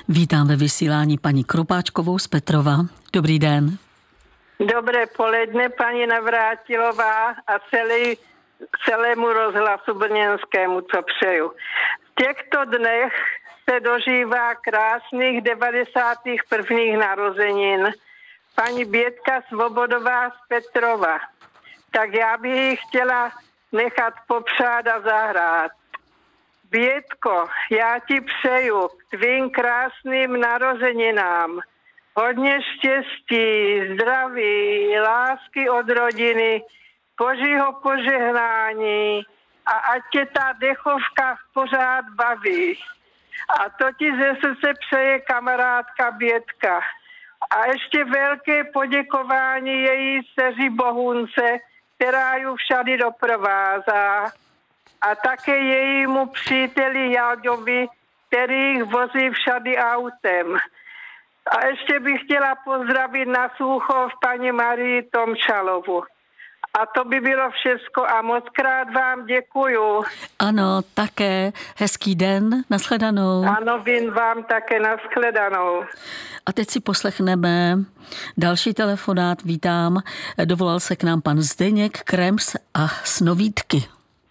Vítám ve vysílání paní Kropáčkovou z Petrova. Dobrý den. Dobré poledne, paní Navrátilová a celému rozhlasu brněnskému, co přeju. V těchto dnech se dožívá krásných 91. narozenin paní Bětka Svobodová z Petrova. Tak já bych ji chtěla nechat popřát a zahrát. Bětko, já ti přeju k tvým krásným narozeninám hodně štěstí, zdraví, lásky od rodiny, Božího požehnání a ať tě ta dechovka pořád baví. A to ti ze srdce přeje kamarádka Bětka. A ještě velké poděkování její dceři Bohunce, která ji všady doprovázá. A také jejímu příteli Jáďovi, který jich vozí všady autem. A ještě bych chtěla pozdravit na Suchov paní Marii Tomčalovu. A to by bylo všecko a moc krát vám děkuju. Ano, také hezký den, nashledanou. Ano, vím vám také nashledanou. A teď si poslechneme další telefonát, vítám. Dovolal se k nám pan Zdeněk Krems a Snovítky.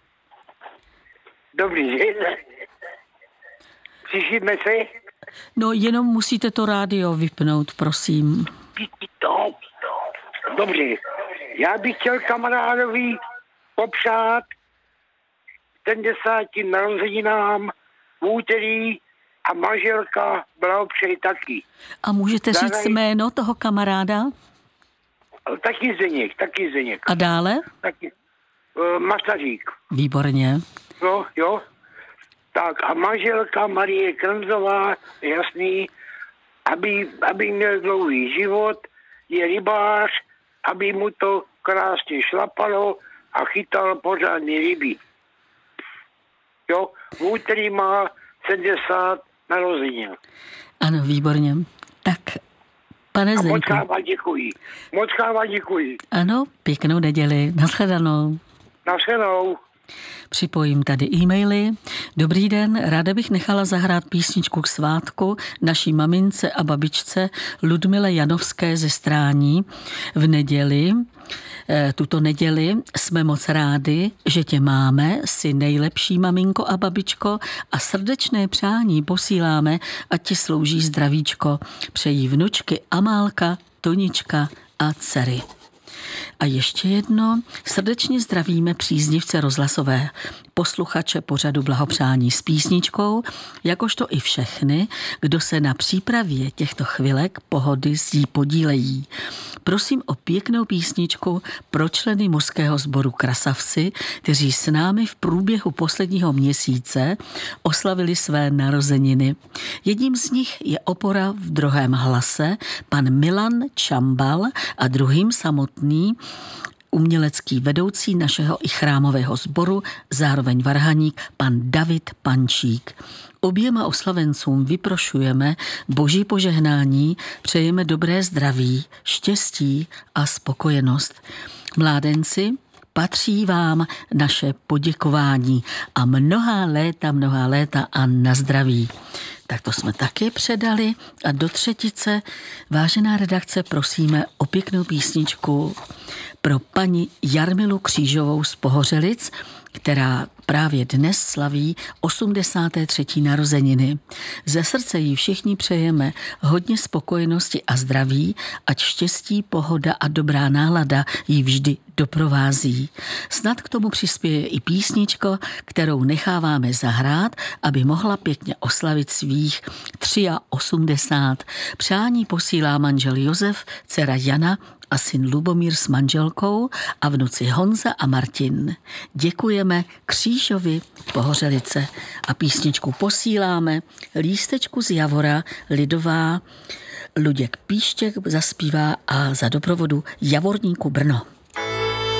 Dobrý den. Slyšíme se? No, jenom musíte to rádio vypnout, prosím. Dobře. Já bych chtěl kamarádovi popřát 70. narozeninám v úterý a manželka blahopřeji taky. A můžete říct jméno toho kamaráda? Taky Zdeněk. A dále? Taky. Masařík. Výborně. Jo. Tak a manželka Marie Krnzová, jasný, aby měl dlouhý život, je rybář, aby mu to krásně šlapalo a chytal pořádný ryby. Jo, v úterý má 70 narozenin. Ano, výborně. Tak, pane Zdeňku. Moc vám děkuji. Ano, pěknou neděli. Nashledanou. Připojím tady e-maily. Dobrý den, ráda bych nechala zahrát písničku k svátku naší mamince a babičce Ludmile Janovské ze Strání v neděli. Tuto neděli jsme moc rádi, že tě máme, jsi nejlepší maminko a babičko a srdečné přání posíláme, ať ti slouží zdravíčko. Přejí vnučky Amálka, Tonička a dcery. A ještě jedno, srdečně zdravíme příznivce rozhlasové posluchače pořadu Blahopřání s písničkou, jakožto i všechny, kdo se na přípravě těchto chvilek pohody s ní podílejí. Prosím o pěknou písničku pro členy mužského sboru Krasavci, kteří s námi v průběhu posledního měsíce oslavili své narozeniny. Jedním z nich je opora v druhém hlase, pan Milan Čambal a druhým samotný umělecký vedoucí našeho i chrámového sboru, zároveň varhaník, pan David Pančík. Oběma oslavencům vyprošujeme Boží požehnání, přejeme dobré zdraví, štěstí a spokojenost. Mládenci, patří vám naše poděkování a mnohá léta a na zdraví. Tak to jsme taky předali a do třetice, vážená redakce, prosíme o pěknou písničku pro paní Jarmilu Křížovou z Pohořelic, která právě dnes slaví 83. narozeniny. Ze srdce jí všichni přejeme hodně spokojenosti a zdraví, ať štěstí, pohoda a dobrá nálada jí vždy doprovází. Snad k tomu přispěje i písničko, kterou necháváme zahrát, aby mohla pěkně oslavit svých 83. Přání posílá manžel Josef, dcera Jana a syn Lubomír s manželkou a vnuci Honza a Martin. Děkujeme Křížovi Pohořelice a písničku posíláme Lístečku z Javora, lidová, Luděk Píštěk zaspívá a za doprovodu Javorníku Brno.